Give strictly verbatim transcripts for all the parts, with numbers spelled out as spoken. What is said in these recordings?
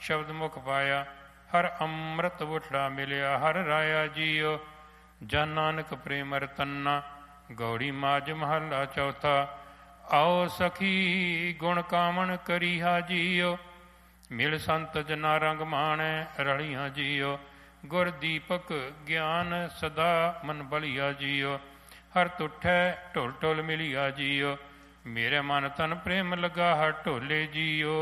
ਸ਼ਬਦ ਮੁਖ ਪਾਇਆ। ਹਰ ਅੰਮ੍ਰਿਤ ਬੁੱਠੜਾ ਮਿਲਿਆ ਹਰ ਰਾਇਆ ਜੀਓ। ਜਨ ਨਾਨਕ ਪ੍ਰੇਮ ਰਤਨਾ ਗੌੜੀ ਮਾਝ ਮਹੱਲਾ ਚੌਥਾ। ਆਓ ਸਖੀ ਗੁਣ ਕਾਮਣ ਕਰੀਹਾ ਜੀਓ। ਮਿਲ ਸੰਤ ਜਨਾ ਰੰਗ ਮਾਣੈ ਰਲੀਆਂ ਜੀਓ। ਗੁਰ ਦੀਪਕ ਗਿਆਨ ਸਦਾ ਮਨ ਬਲੀਆ ਜੀਓ। ਹਰ ਤੁਠੈ ਢੁਲ ਢੁਲ ਮਿਲਿਆ ਜੀਓ। ਮੇਰੇ ਮਨ ਤਨ ਪ੍ਰੇਮ ਲਗਾ ਹਰ ਢੋਲੇ ਜੀਓ।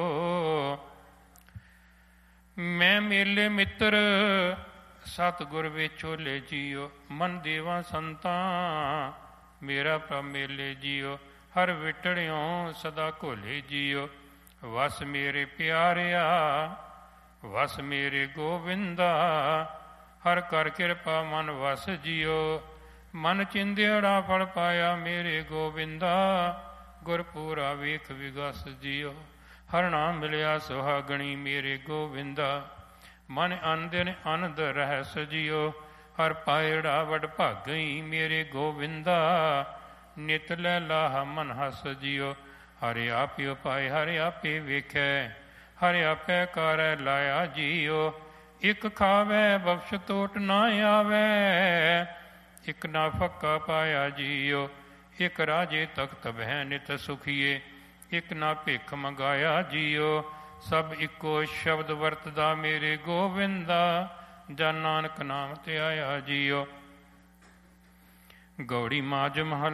ਮੈਂ ਮੇਲੇ ਮਿੱਤਰ ਸਤਿਗੁਰ ਵਿਚੋਲੇ ਜੀਓ। ਮਨ ਦੇਵਾ ਸੰਤਾਂ ਮੇਰਾ ਪ੍ਰਭ ਮੇਲੇ ਜੀਓ। ਹਰ ਵਿਟੜਿਓਂ ਸਦਾ ਘੋਲੇ ਜੀਓ। ਵਸ ਮੇਰੇ ਪਿਆਰਿਆ ਵਸ ਮੇਰੇ ਗੋਵਿੰਦਾ। ਹਰ ਕਰ ਕਿਰਪਾ ਮਨ ਵਸ ਜੀਓ। ਮਨ ਚਿੰਦਿਆੜਾ ਫਲ ਪਾਇਆ ਮੇਰੇ ਗੋਵਿੰਦਾ। ਗੁਰਪੂਰਾ ਵੇਖ ਵਿਗਸ ਜੀਓ। ਹਰ ਨਾਮ ਮਿਲਿਆ ਸੁਹਾਗਣੀ ਮੇਰੇ ਗੋਵਿੰਦਾ। ਮਨ ਅਨਦਿਨ ਅਨੰਦ ਰਹਿ ਸਜੀਓ। ਹਰ ਪਾਇੜਾ ਵਡ ਭਾਗਈ ਮੇਰੇ ਗੋਵਿੰਦਾ। ਨਿਤ ਲੈ ਲਾਹ ਮਨ ਹਸ ਜੀਓ। ਹਰਿ ਆਪਿ ਉਪਾਇ ਹਰਿ ਆਪੇ ਵੇਖੈ। ਹਰਿ ਆਪੇ ਕਰੈ ਲਾਇਆ ਜੀਓ। ਇਕ ਖਾਵੈ ਬਖਸ਼ ਤੋਟ ਨਾ ਆਵੈ। ਇਕ ਨਾ ਫੱਕਾ ਪਾਇਆ ਜੀਓ। ਇਕ ਰਾਜੇ ਤਖਤ ਬਹਿ ਨਿਤ ਸੁਖੀਏ। ਇਕ ਨਾ ਭਿਖ ਮੰਗਾਇਆ ਜੀਓ। ਸਭ ਇੱਕੋ ਸ਼ਬਦ ਵਰਤਦਾ ਮੇਰੇ ਗੋਵਿੰਦਾ। ਜਨ ਨਾਨਕ ਨਾਮ ਧਿਆਇਆ ਜੀਓ। ਗੌੜੀ ਮਾਝ ਮਹੱਲਾ